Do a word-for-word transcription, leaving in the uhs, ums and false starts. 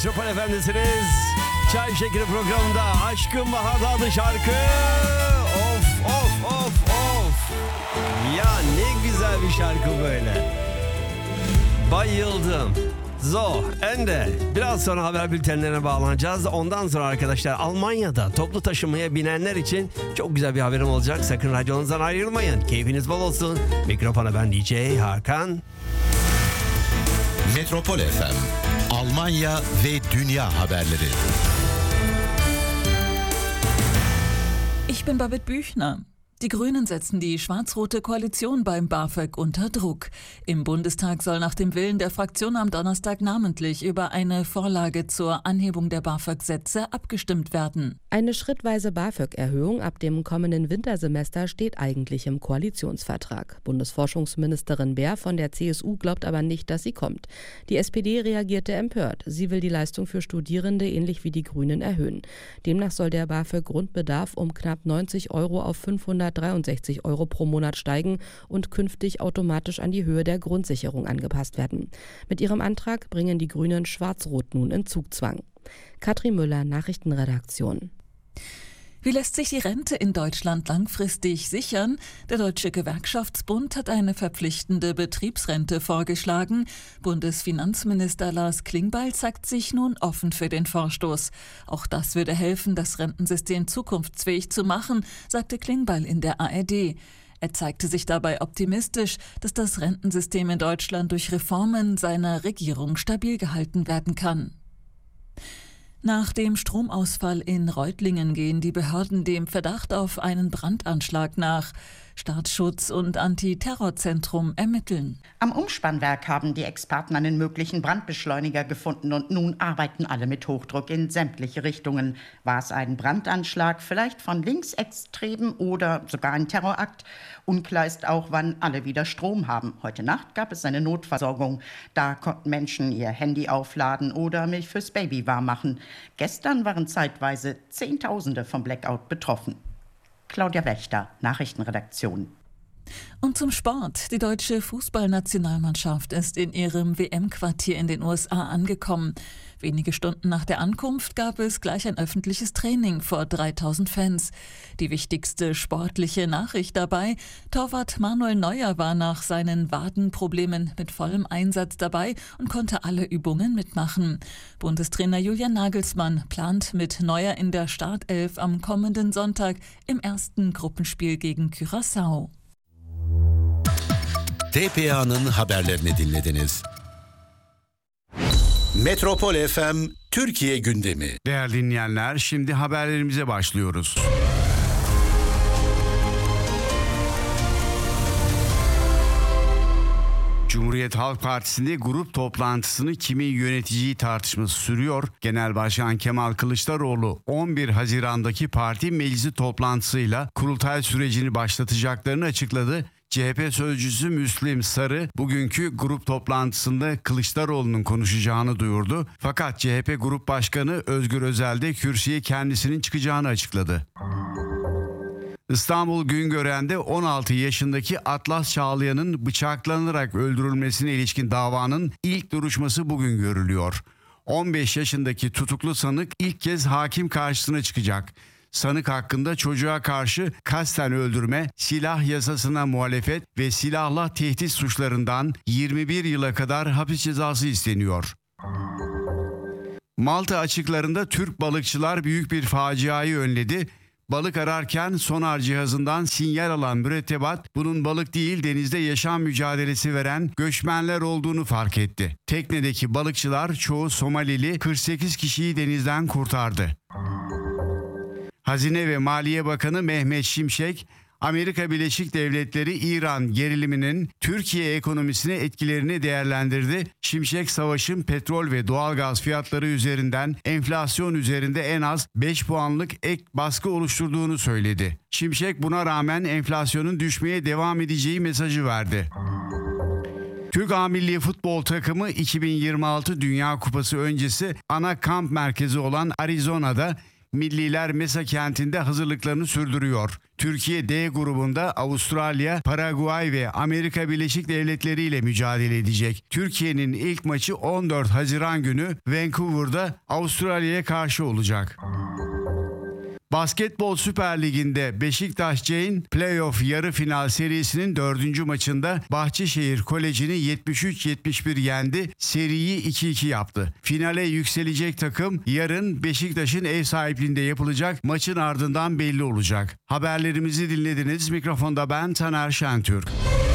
Metropol Efendisiniz. Çay Şekeri programında Aşkın Baharda adlı şarkı. Of of of of. Ya ne güzel bir şarkı böyle. Bayıldım. Zo, Ende. Biraz sonra haber bültenlerine bağlanacağız. Ondan sonra arkadaşlar Almanya'da toplu taşımaya binenler için çok güzel bir haberim olacak. Sakın radyonuzdan ayrılmayın. Keyfiniz bol olsun. Mikrofona ben D J Hakan. Metropol F M, Almanya ve dünya haberleri. Ich bin Babette Büchner. Die Grünen setzen die schwarz-rote Koalition beim BAföG unter Druck. Im Bundestag soll nach dem Willen der Fraktion am Donnerstag namentlich über eine Vorlage zur Anhebung der BAföG-Sätze abgestimmt werden. Eine schrittweise BAföG-Erhöhung ab dem kommenden Wintersemester steht eigentlich im Koalitionsvertrag. Bundesforschungsministerin Beer von der C S U glaubt aber nicht, dass sie kommt. Die S P D reagierte empört. Sie will die Leistung für Studierende ähnlich wie die Grünen erhöhen. Demnach soll der BAföG-Grundbedarf um knapp neunzig Euro auf fünfhundertdreiundsechzig Euro pro Monat steigen und künftig automatisch an die Höhe der Grundsicherung angepasst werden. Mit ihrem Antrag bringen die Grünen Schwarz-Rot nun in Zugzwang. Katrin Müller, Nachrichtenredaktion. Wie lässt sich die Rente in Deutschland langfristig sichern? Der Deutsche Gewerkschaftsbund hat eine verpflichtende Betriebsrente vorgeschlagen. Bundesfinanzminister Lars Klingbeil zeigt sich nun offen für den Vorstoß. Auch das würde helfen, das Rentensystem zukunftsfähig zu machen, sagte Klingbeil in der A R D. Er zeigte sich dabei optimistisch, dass das Rentensystem in Deutschland durch Reformen seiner Regierung stabil gehalten werden kann. Nach dem Stromausfall in Reutlingen gehen die Behörden dem Verdacht auf einen Brandanschlag nach. Staatsschutz und Antiterrorzentrum ermitteln. Am Umspannwerk haben die Experten einen möglichen Brandbeschleuniger gefunden und nun arbeiten alle mit Hochdruck in sämtliche Richtungen. War es ein Brandanschlag, vielleicht von Linksextremen oder sogar ein Terrorakt? Unklar ist auch, wann alle wieder Strom haben. Heute Nacht gab es eine Notversorgung. Da konnten Menschen ihr Handy aufladen oder Milch fürs Baby warm machen. Gestern waren zeitweise Zehntausende vom Blackout betroffen. Claudia Wächter, Nachrichtenredaktion. Und zum Sport. Die deutsche Fußballnationalmannschaft ist in ihrem W M-Quartier in den U S A angekommen. Wenige Stunden nach der Ankunft gab es gleich ein öffentliches Training vor dreitausend Fans. Die wichtigste sportliche Nachricht dabei: Torwart Manuel Neuer war nach seinen Wadenproblemen mit vollem Einsatz dabei und konnte alle Übungen mitmachen. Bundestrainer Julian Nagelsmann plant mit Neuer in der Startelf am kommenden Sonntag im ersten Gruppenspiel gegen Curaçao. T P A'nın haberlerini dinlediniz. Metropol F M Türkiye gündemi. Değerli dinleyenler, şimdi haberlerimize başlıyoruz. Cumhuriyet Halk Partisi'nde grup toplantısını kimin yöneteceği tartışması sürüyor. Genel Başkan Kemal Kılıçdaroğlu on bir Haziran'daki parti meclisi toplantısıyla kurultay sürecini başlatacaklarını açıkladı. C H P sözcüsü Müslim Sarı bugünkü grup toplantısında Kılıçdaroğlu'nun konuşacağını duyurdu. Fakat C H P Grup Başkanı Özgür Özel de kürsüye kendisinin çıkacağını açıkladı. İstanbul Güngören'de on altı yaşındaki Atlas Çağlayan'ın bıçaklanarak öldürülmesine ilişkin davanın ilk duruşması bugün görülüyor. on beş yaşındaki tutuklu sanık ilk kez hakim karşısına çıkacak. Sanık hakkında çocuğa karşı kasten öldürme, silah yasasına muhalefet ve silahla tehdit suçlarından yirmi bir yıla kadar hapis cezası isteniyor. Malta açıklarında Türk balıkçılar büyük bir faciayı önledi. Balık ararken sonar cihazından sinyal alan mürettebat bunun balık değil denizde yaşam mücadelesi veren göçmenler olduğunu fark etti. Teknedeki balıkçılar çoğu Somalili kırk sekiz kişiyi denizden kurtardı. Hazine ve Maliye Bakanı Mehmet Şimşek, Amerika Birleşik Devletleri-İran geriliminin Türkiye ekonomisine etkilerini değerlendirdi. Şimşek, savaşın petrol ve doğalgaz fiyatları üzerinden enflasyon üzerinde en az beş puanlık ek baskı oluşturduğunu söyledi. Şimşek buna rağmen enflasyonun düşmeye devam edeceği mesajı verdi. Türk A Milli Futbol Takımı iki bin yirmi altı Dünya Kupası öncesi ana kamp merkezi olan Arizona'da milliler Mesa kentinde hazırlıklarını sürdürüyor. Türkiye D grubunda Avustralya, Paraguay ve Amerika Birleşik Devletleri ile mücadele edecek. Türkiye'nin ilk maçı on dört Haziran günü Vancouver'da Avustralya'ya karşı olacak. Basketbol Süper Ligi'nde Beşiktaş Jane playoff yarı final serisinin dördüncü maçında Bahçeşehir Koleji'ni yetmiş üç yetmiş bir yendi, seriyi iki iki yaptı. Finale yükselecek takım yarın Beşiktaş'ın ev sahipliğinde yapılacak maçın ardından belli olacak. Haberlerimizi dinlediniz. Mikrofonda ben Taner Şentürk.